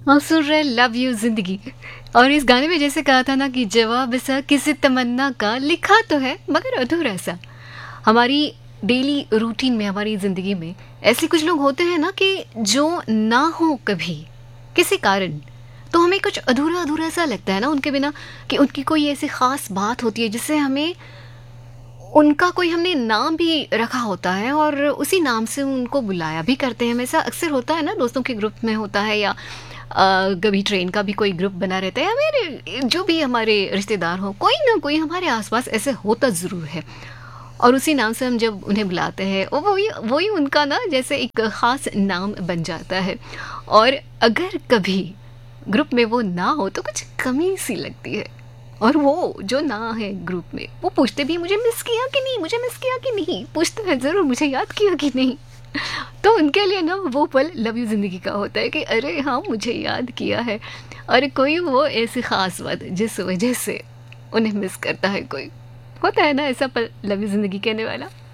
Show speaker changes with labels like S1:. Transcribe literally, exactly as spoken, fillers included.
S1: आप सुन रहे love you जिंदगी। और इस गाने में जैसे कहा था ना कि जवाब सा किसी तमन्ना का लिखा तो है मगर अधूरा सा। हमारी डेली रूटीन में, हमारी ज़िंदगी में ऐसे कुछ लोग होते हैं ना कि जो ना हो कभी किसी कारण, तो हमें कुछ अधूरा अधूरा सा लगता है ना उनके बिना, कि उनकी कोई ऐसी ख़ास बात होती है जिससे हमें उनका कोई हमने नाम भी रखा होता है और उसी नाम से उनको बुलाया भी करते हैं। ऐसा अक्सर होता है ना, दोस्तों के ग्रुप में होता है या अ, कभी ट्रेन का भी कोई ग्रुप बना रहता है, या मेरे जो भी हमारे रिश्तेदार हो, कोई ना कोई हमारे आसपास ऐसे होता ज़रूर है। और उसी नाम से हम जब उन्हें बुलाते हैं वो वही वही उनका ना जैसे एक ख़ास नाम बन जाता है। और अगर कभी ग्रुप में वो ना हो तो कुछ कमी सी लगती है। और वो जो ना है ग्रुप में, वो पूछते भी मुझे मिस किया कि नहीं, मुझे मिस किया कि नहीं, पूछते हैं ज़रूर मुझे याद किया कि नहीं। तो उनके लिए ना वो पल लव यू ज़िंदगी का होता है कि अरे हाँ मुझे याद किया है। और कोई वो ऐसी ख़ास बात जिस वजह से उन्हें मिस करता है, कोई होता है ना ऐसा पल लव यू ज़िंदगी कहने वाला।